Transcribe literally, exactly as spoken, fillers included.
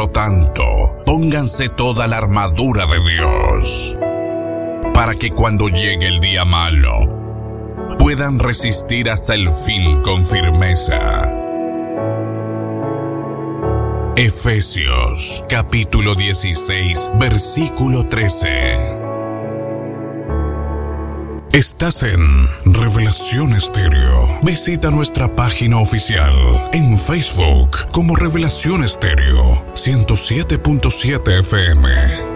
lo tanto, pónganse toda la armadura de Dios, para que cuando llegue el día malo, puedan resistir hasta el fin con firmeza. Efesios, capítulo dieciséis, versículo trece. Estás en Revelación Estéreo. Visita nuestra página oficial en Facebook como Revelación Estéreo ciento siete punto siete F M.